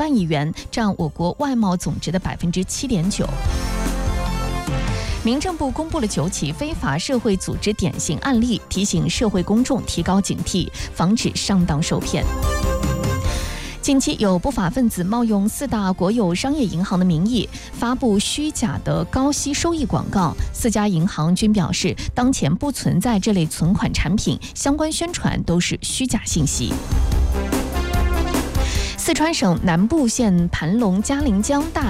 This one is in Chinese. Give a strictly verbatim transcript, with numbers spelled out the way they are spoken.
万亿元，占我国外贸总值的百分之七点九。民政部公布了九起非法社会组织典型案例，提醒社会公众提高警惕，防止上当受骗。近期有不法分子冒用四大国有商业银行的名义发布虚假的高息收益广告，四家银行均表示当前不存在这类存款产品，相关宣传都是虚假信息。四川省南部县盘龙嘉陵江大